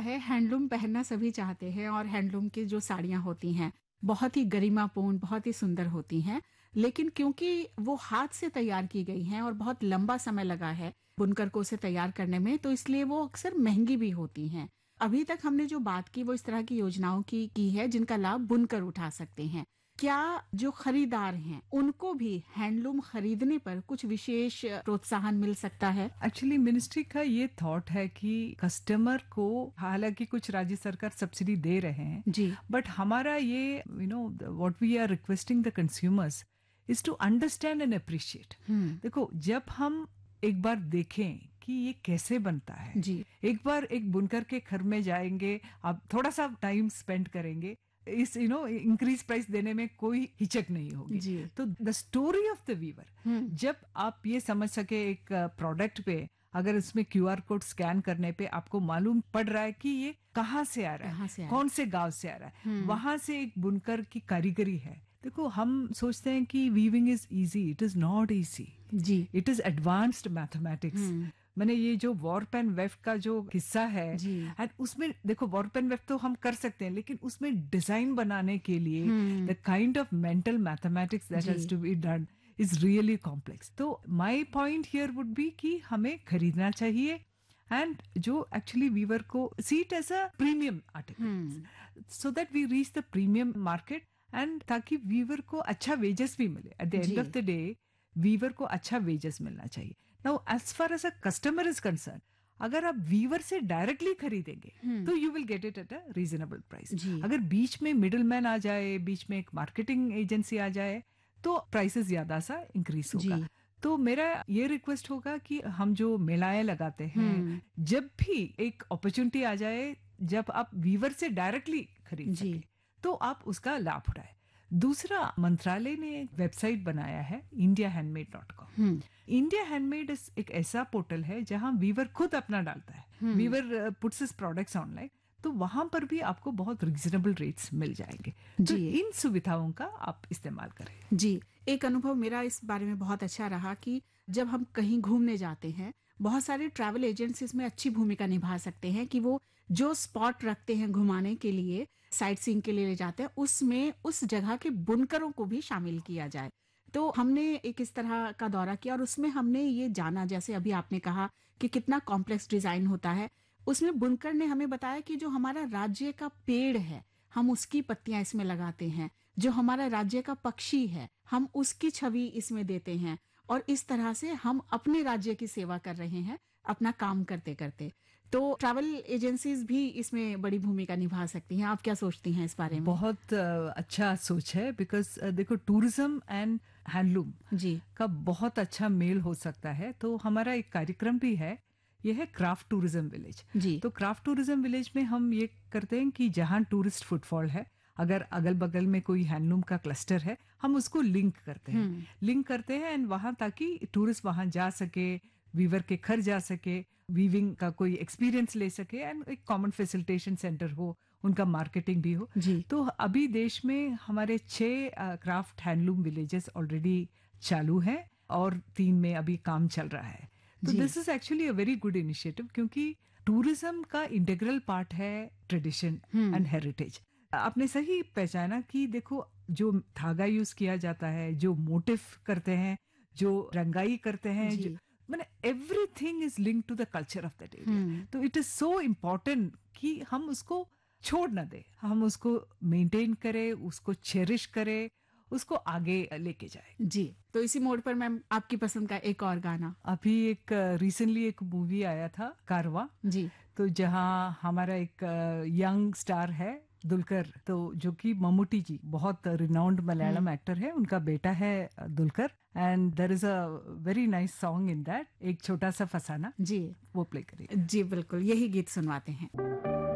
है, हैंडलूम पहनना सभी चाहते हैं और हैंडलूम की जो साड़ियाँ होती हैं, बहुत ही गरिमापूर्ण, बहुत ही सुंदर होती हैं। लेकिन क्योंकि वो हाथ से तैयार की गई हैं और बहुत लंबा समय लगा है बुनकर को उसे तैयार करने में, तो इसलिए वो अक्सर महंगी भी होती हैं। अभी तक हमने जो बात की वो इस तरह की योजनाओं की है जिनका लाभ बुनकर उठा सकते हैं। क्या जो खरीदार हैं उनको भी हैंडलूम खरीदने पर कुछ विशेष प्रोत्साहन मिल सकता है? एक्चुअली मिनिस्ट्री का ये थॉट है कि कस्टमर को, हालांकि कुछ राज्य सरकार सब्सिडी दे रहे हैं, जी। बट हमारा ये what we are requesting the consumers is to understand and appreciate. देखो, जब हम एक बार देखें कि ये कैसे बनता है, जी। एक बार एक बुनकर के घर में जाएंगे, आप थोड़ा सा टाइम स्पेंड करेंगे, इस इंक्रीज प्राइस देने में कोई हिचक नहीं होगी। जी। तो the story of the Weaver, जब आप ये समझ सके एक प्रोडक्ट पे अगर इसमें क्यूआर कोड स्कैन करने पे आपको मालूम पड़ रहा है कि ये कहाँ से आ रहा है, कौन से गांव से आ रहा है, वहां से एक बुनकर की कारीगरी है। देखो, हम सोचते हैं कि weaving is easy, it is not easy ji. It is advanced mathematics. मैंने ये जो वॉर्प एंड वेफ्ट का जो हिस्सा है, एंड उसमें देखो, वॉर्प एंड वेफ्ट तो हम कर सकते हैं, लेकिन उसमें डिजाइन बनाने के लिए the kind of mental mathematics that has to be done is really complex. तो my point here would be कि हमें खरीदना चाहिए, एंड जो एक्चुअली वीवर को see it as a premium article, so that we reach the premium market, and ताकि Weaver को अच्छा वेजेस भी मिले। At the end of the day Weaver को अच्छा वेजेस मिलना चाहिए। Now as far as a customer is concern, अगर आप वीवर से डायरेक्टली खरीदेंगे तो you will get it at a reasonable price. अगर बीच में मिडिल मैन आ जाए, बीच में एक मार्केटिंग एजेंसी आ जाए, तो प्राइसेस ज्यादा सा इंक्रीज होगा। तो मेरा ये रिक्वेस्ट होगा कि हम जो मेलाएं लगाते हैं, जब भी एक अपॉर्चुनिटी आ जाए जब आप वीवर से डायरेक्टली खरीद सके, तो आप उसका लाभ उठाए। दूसरा, मंत्रालय ने एक वेबसाइट बनाया है indiahandmade.com। इंडिया हैंडमेड एक ऐसा पोर्टल है जहां वीवर खुद अपना डालता है, Weaver puts his products online, तो वहां पर भी आपको बहुत रीजनेबल रेट्स मिल जाएंगे। तो इन सुविधाओं का आप इस्तेमाल करें। जी। एक अनुभव मेरा इस बारे में बहुत अच्छा रहा कि जब हम कहीं घूमने जाते हैं, बहुत सारे ट्रैवल एजेंट्स इसमें अच्छी भूमिका निभा सकते हैं कि वो जो स्पॉट रखते हैं घुमाने के लिए, साइट सीइंग के लिए ले जाते हैं, उसमें उस जगह के बुनकरों को भी शामिल किया जाए। तो हमने एक इस तरह का दौरा किया और उसमें हमने ये जाना, जैसे अभी आपने कहा कि कितना कॉम्प्लेक्स डिजाइन होता है, उसमें बुनकर ने हमें बताया कि जो हमारा राज्य का पेड़ है, हम उसकी पत्तियां इसमें लगाते हैं, जो हमारा राज्य का पक्षी है, हम उसकी छवि इसमें देते हैं, और इस तरह से हम अपने राज्य की सेवा कर रहे हैं अपना काम करते करते। तो ट्रैवल एजेंसीज भी इसमें बड़ी भूमिका निभा सकती हैं। आप क्या सोचती हैं इस बारे में? बहुत अच्छा सोच है, बिकॉज देखो, टूरिज्म एंड हैंडलूम का बहुत अच्छा मेल हो सकता है। तो हमारा एक कार्यक्रम भी है, ये है क्राफ्ट टूरिज्म विलेज। तो क्राफ्ट टूरिज्म विलेज में हम ये करते हैं कि जहां टूरिस्ट फुटफॉल है, अगर अगल बगल में कोई हैंडलूम का क्लस्टर है, हम उसको लिंक करते हैं एंड वहां, ताकि टूरिस्ट वहां जा सके, वीवर के घर जा सके, वीविंग का कोई एक्सपीरियंस ले सके, एंड एक कॉमन फैसिलिटेशन सेंटर हो, उनका मार्केटिंग भी हो। तो अभी देश में हमारे 6 क्राफ्ट हैंडलूम विलेजेस ऑलरेडी चालू हैं और 3 में अभी काम चल रहा है। तो this is actually a very good initiative, क्योंकि टूरिज्म का इंटीग्रल पार्ट है ट्रेडिशन एंड हेरिटेज। आपने सही पहचाना कि देखो, जो धागा यूज किया जाता है, जो मोटिफ करते हैं, जो रंगाई करते हैं, जो मैंने everything is link to the culture of that area. तो इट इज सो इम्पोर्टेंट कि हम उसको छोड़ ना दे, हम उसको मेंटेन करें, उसको चेरिश करें, उसको आगे लेके जाए। जी। तो इसी मोड पर मैम, आपकी पसंद का एक और गाना। अभी एक रिसेंटली एक मूवी आया था, कारवां। तो जहां हमारा एक यंग स्टार है दुलकर, तो जो कि मम्मूटी जी, बहुत रिनाउंड मलयालम एक्टर है, उनका बेटा है Dulquer, and there is a very nice song in that, एक छोटा सा फसाना। जी, वो प्ले करिए। जी बिल्कुल, यही गीत सुनवाते हैं।